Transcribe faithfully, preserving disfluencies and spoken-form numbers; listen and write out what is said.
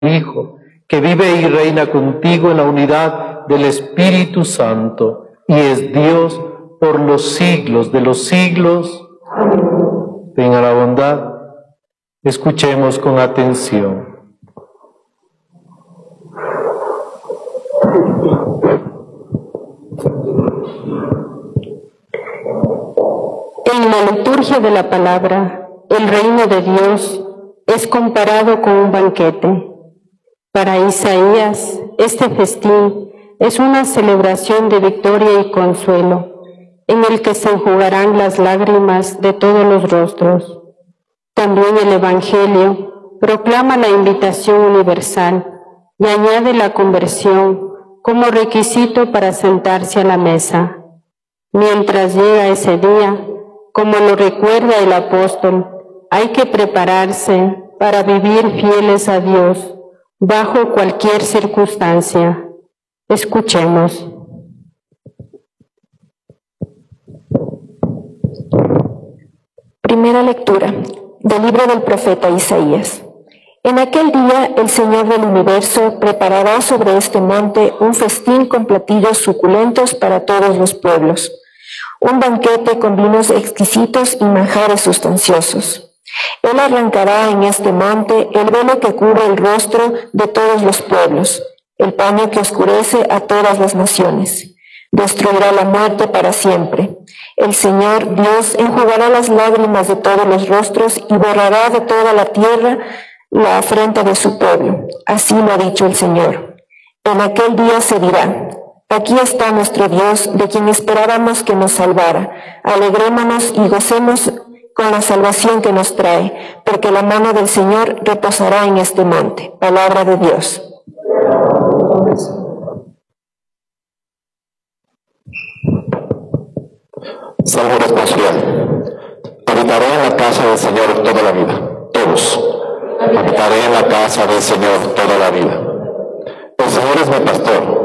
Hijo, que vive y reina contigo en la unidad del Espíritu Santo, y es Dios por los siglos de los siglos. Tenga la bondad, escuchemos con atención. En la liturgia de la palabra, el reino de Dios es comparado con un banquete. Para Isaías, este festín es una celebración de victoria y consuelo, en el que se enjugarán las lágrimas de todos los rostros. También el Evangelio proclama la invitación universal y añade la conversión como requisito para sentarse a la mesa. Mientras llega ese día, como lo recuerda el apóstol, hay que prepararse para vivir fieles a Dios bajo cualquier circunstancia. Escuchemos. Primera lectura del libro del profeta Isaías. En aquel día el Señor del universo preparará sobre este monte un festín con platillos suculentos para todos los pueblos, un banquete con vinos exquisitos y manjares sustanciosos. Él arrancará en este monte el velo que cubre el rostro de todos los pueblos, el paño que oscurece a todas las naciones. Destruirá la muerte para siempre. El Señor Dios enjugará las lágrimas de todos los rostros y borrará de toda la tierra la afrenta de su pueblo. Así lo ha dicho el Señor. En aquel día se dirá: aquí está nuestro Dios, de quien esperábamos que nos salvara. Alegrémonos y gocemos con la salvación que nos trae, porque la mano del Señor reposará en este monte. Palabra de Dios. Salmo responsorial. Habitaré en la casa del Señor toda la vida. Todos. Habitaré en la casa del Señor toda la vida. El Señor es mi pastor,